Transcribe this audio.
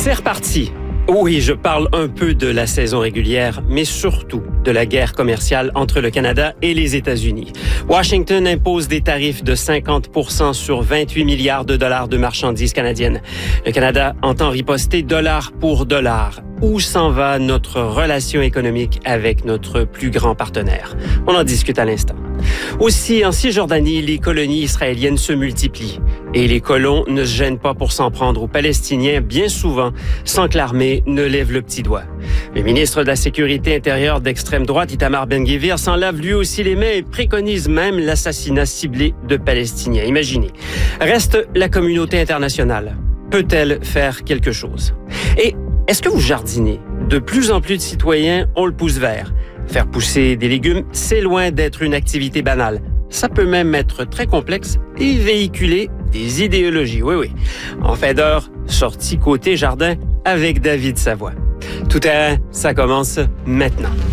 C'est reparti. Oui, je parle un peu de la saison régulière, mais surtout de la guerre commerciale entre le Canada et les États-Unis. Washington impose des tarifs de 50% sur 28 milliards de dollars de marchandises canadiennes. Le Canada entend riposter dollar pour dollar. Où s'en va notre relation économique avec notre plus grand partenaire? On en discute à l'instant. Aussi, en Cisjordanie, les colonies israéliennes se multiplient et les colons ne se gênent pas pour s'en prendre aux Palestiniens, bien souvent, sans que l'armée ne lève le petit doigt. Le ministre de la Sécurité intérieure d'extrême droite, Itamar Ben-Gvir, s'en lave lui aussi les mains et préconise même l'assassinat ciblé de Palestiniens. Imaginez. Reste la communauté internationale. Peut-elle faire quelque chose? Et est-ce que vous jardinez? De plus en plus de citoyens ont le pouce vert. Faire pousser des légumes, c'est loin d'être une activité banale. Ça peut même être très complexe et véhiculer des idéologies. Oui. En fin d'heure, sortie côté jardin avec David Savoie. Tout terrain, ça commence maintenant.